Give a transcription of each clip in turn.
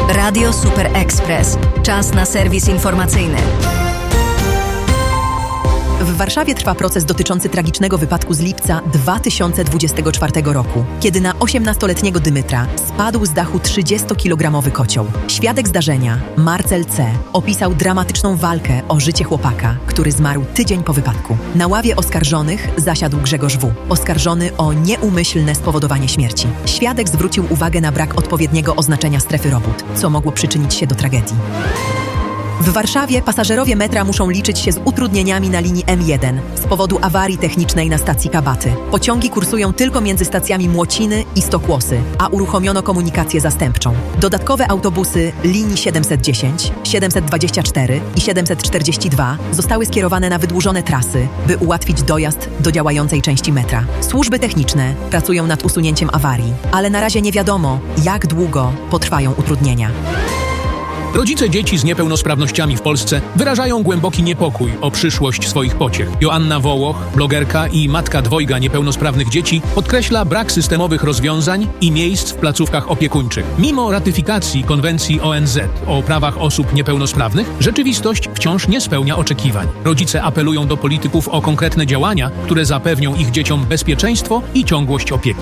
Radio Super Express. Czas na serwis informacyjny. W Warszawie trwa proces dotyczący tragicznego wypadku z lipca 2024 roku, kiedy na 18-letniego Dymytra spadł z dachu 30-kilogramowy kocioł. Świadek zdarzenia, Marcel C., opisał dramatyczną walkę o życie chłopaka, który zmarł tydzień po wypadku. Na ławie oskarżonych zasiadł Grzegorz W., oskarżony o nieumyślne spowodowanie śmierci. Świadek zwrócił uwagę na brak odpowiedniego oznaczenia strefy robót, co mogło przyczynić się do tragedii. W Warszawie pasażerowie metra muszą liczyć się z utrudnieniami na linii M1 z powodu awarii technicznej na stacji Kabaty. Pociągi kursują tylko między stacjami Młociny i Stokłosy, a uruchomiono komunikację zastępczą. Dodatkowe autobusy linii 710, 724 i 742 zostały skierowane na wydłużone trasy, by ułatwić dojazd do działającej części metra. Służby techniczne pracują nad usunięciem awarii, ale na razie nie wiadomo, jak długo potrwają utrudnienia. Rodzice dzieci z niepełnosprawnościami w Polsce wyrażają głęboki niepokój o przyszłość swoich pociech. Joanna Wołoch, blogerka i matka dwojga niepełnosprawnych dzieci, podkreśla brak systemowych rozwiązań i miejsc w placówkach opiekuńczych. Mimo ratyfikacji konwencji ONZ o prawach osób niepełnosprawnych, rzeczywistość wciąż nie spełnia oczekiwań. Rodzice apelują do polityków o konkretne działania, które zapewnią ich dzieciom bezpieczeństwo i ciągłość opieki.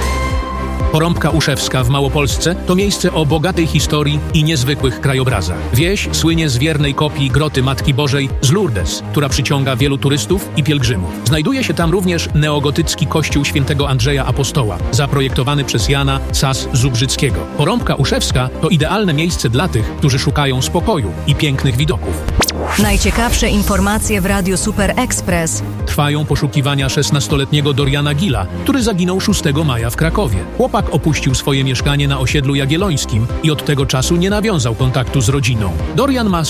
Porąbka Uszewska w Małopolsce to miejsce o bogatej historii i niezwykłych krajobrazach. Wieś słynie z wiernej kopii groty Matki Bożej z Lourdes, która przyciąga wielu turystów i pielgrzymów. Znajduje się tam również neogotycki kościół świętego Andrzeja Apostoła, zaprojektowany przez Jana Sas-Zubrzyckiego. Porąbka Uszewska to idealne miejsce dla tych, którzy szukają spokoju i pięknych widoków. Najciekawsze informacje w Radiu Super Express. Trwają poszukiwania 16-letniego Doriana Gilla, który zaginął 6 maja w Krakowie. Chłopak opuścił swoje mieszkanie na osiedlu Jagiellońskim i od tego czasu nie nawiązał kontaktu z rodziną. Dorian ma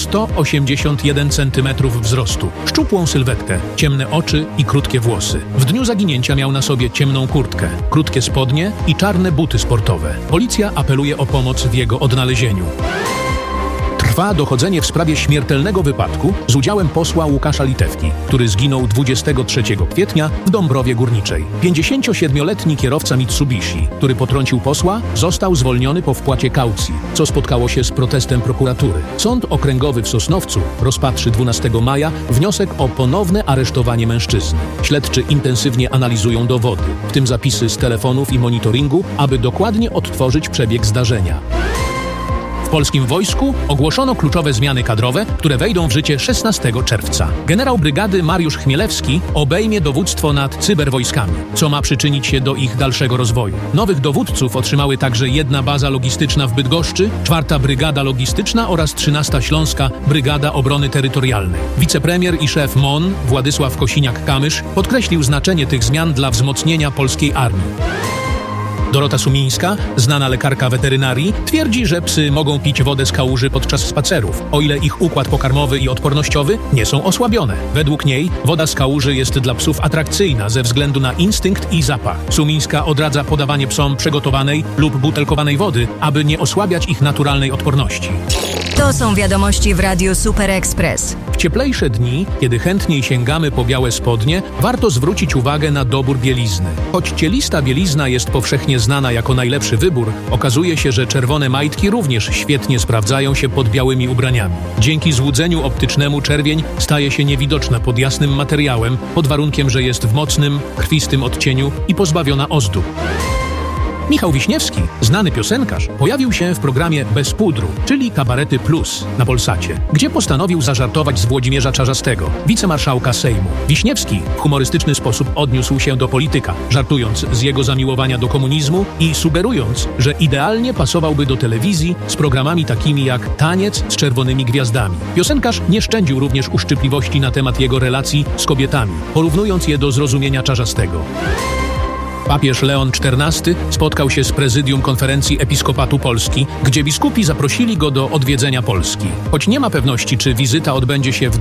181 cm wzrostu, szczupłą sylwetkę, ciemne oczy i krótkie włosy. W dniu zaginięcia miał na sobie ciemną kurtkę, krótkie spodnie i czarne buty sportowe. Policja apeluje o pomoc w jego odnalezieniu. Trwa dochodzenie w sprawie śmiertelnego wypadku z udziałem posła Łukasza Litewki, który zginął 23 kwietnia w Dąbrowie Górniczej. 57-letni kierowca Mitsubishi, który potrącił posła, został zwolniony po wpłacie kaucji, co spotkało się z protestem prokuratury. Sąd Okręgowy w Sosnowcu rozpatrzy 12 maja wniosek o ponowne aresztowanie mężczyzny. Śledczy intensywnie analizują dowody, w tym zapisy z telefonów i monitoringu, aby dokładnie odtworzyć przebieg zdarzenia. W polskim wojsku ogłoszono kluczowe zmiany kadrowe, które wejdą w życie 16 czerwca. Generał brygady Mariusz Chmielewski obejmie dowództwo nad cyberwojskami, co ma przyczynić się do ich dalszego rozwoju. Nowych dowódców otrzymały także 1 baza logistyczna w Bydgoszczy, 4. Brygada Logistyczna oraz 13. Śląska Brygada Obrony Terytorialnej. Wicepremier i szef MON Władysław Kosiniak-Kamysz podkreślił znaczenie tych zmian dla wzmocnienia polskiej armii. Dorota Sumińska, znana lekarka weterynarii, twierdzi, że psy mogą pić wodę z kałuży podczas spacerów, o ile ich układ pokarmowy i odpornościowy nie są osłabione. Według niej woda z kałuży jest dla psów atrakcyjna ze względu na instynkt i zapach. Sumińska odradza podawanie psom przygotowanej lub butelkowanej wody, aby nie osłabiać ich naturalnej odporności. To są wiadomości w Radiu Super Express. W cieplejsze dni, kiedy chętniej sięgamy po białe spodnie, warto zwrócić uwagę na dobór bielizny. Choć cielista bielizna jest powszechnie znana jako najlepszy wybór, okazuje się, że czerwone majtki również świetnie sprawdzają się pod białymi ubraniami. Dzięki złudzeniu optycznemu czerwień staje się niewidoczna pod jasnym materiałem, pod warunkiem, że jest w mocnym, krwistym odcieniu i pozbawiona ozdób. Michał Wiśniewski, znany piosenkarz, pojawił się w programie Bez pudru, czyli Kabarety Plus na Polsacie, gdzie postanowił zażartować z Włodzimierza Czarzastego, wicemarszałka Sejmu. Wiśniewski w humorystyczny sposób odniósł się do polityka, żartując z jego zamiłowania do komunizmu i sugerując, że idealnie pasowałby do telewizji z programami takimi jak Taniec z czerwonymi gwiazdami. Piosenkarz nie szczędził również uszczypliwości na temat jego relacji z kobietami, porównując je do zrozumienia Czarzastego. Papież Leon XIV spotkał się z prezydium Konferencji Episkopatu Polski, gdzie biskupi zaprosili go do odwiedzenia Polski. Choć nie ma pewności, czy wizyta odbędzie się w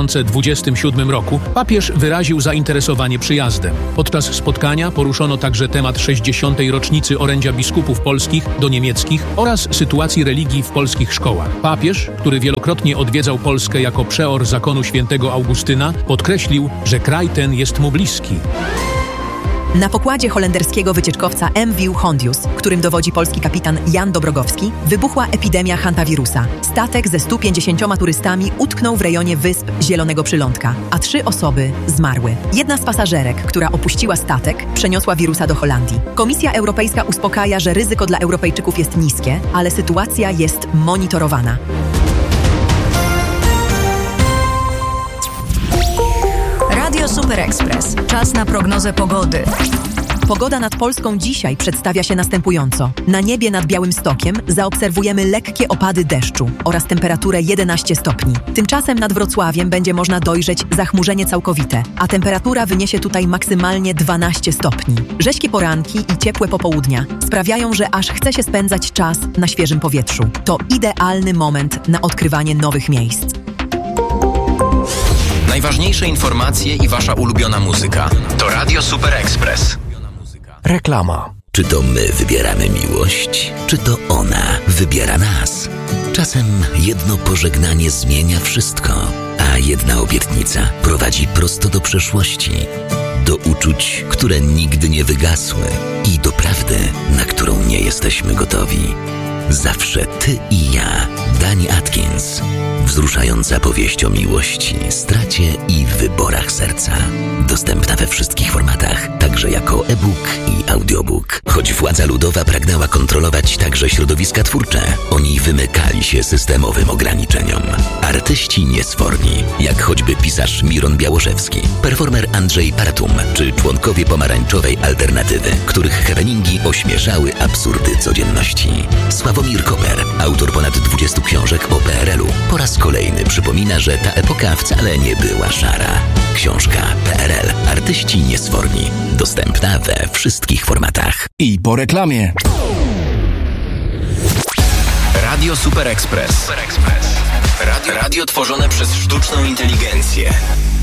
2027 roku, papież wyraził zainteresowanie przyjazdem. Podczas spotkania poruszono także temat 60. rocznicy orędzia biskupów polskich do niemieckich oraz sytuacji religii w polskich szkołach. Papież, który wielokrotnie odwiedzał Polskę jako przeor zakonu świętego Augustyna, podkreślił, że kraj ten jest mu bliski. Na pokładzie holenderskiego wycieczkowca MV Hondius, którym dowodzi polski kapitan Jan Dobrogowski, wybuchła epidemia hantawirusa. Statek ze 150 turystami utknął w rejonie wysp Zielonego Przylądka, a 3 osoby zmarły. Jedna z pasażerek, która opuściła statek, przeniosła wirusa do Holandii. Komisja Europejska uspokaja, że ryzyko dla Europejczyków jest niskie, ale sytuacja jest monitorowana. Radio Super Express. Czas na prognozę pogody. Pogoda nad Polską dzisiaj przedstawia się następująco. Na niebie nad Białymstokiem zaobserwujemy lekkie opady deszczu oraz temperaturę 11 stopni. Tymczasem nad Wrocławiem będzie można dojrzeć zachmurzenie całkowite, a temperatura wyniesie tutaj maksymalnie 12 stopni. Rześkie poranki i ciepłe popołudnia sprawiają, że aż chce się spędzać czas na świeżym powietrzu. To idealny moment na odkrywanie nowych miejsc. Najważniejsze informacje i wasza ulubiona muzyka. To Radio Super Express. Reklama. Czy to my wybieramy miłość, czy to ona wybiera nas? Czasem jedno pożegnanie zmienia wszystko, a jedna obietnica prowadzi prosto do przeszłości. Do uczuć, które nigdy nie wygasły i do prawdy, na którą nie jesteśmy gotowi. Zawsze ty i ja. Dani Atkins. Wzruszająca powieść o miłości, stracie i wyborach serca. Dostępna we wszystkich formatach, także jako e-book i audiobook. Choć władza ludowa pragnęła kontrolować także środowiska twórcze, oni wymykali się systemowym ograniczeniom. Artyści niesforni, jak choćby pisarz Miron Białoszewski, performer Andrzej Paratum, czy członkowie pomarańczowej alternatywy, których happeningi ośmieszały absurdy codzienności. Sławomir Koper, autor ponad 20 książek o PRL-u, po raz kolejny przypomina, że ta epoka wcale nie była szara. Książka PRL. Artyści niesforni. Dostępna we wszystkich formatach. I po reklamie. Radio Super Express. Radio tworzone przez sztuczną inteligencję.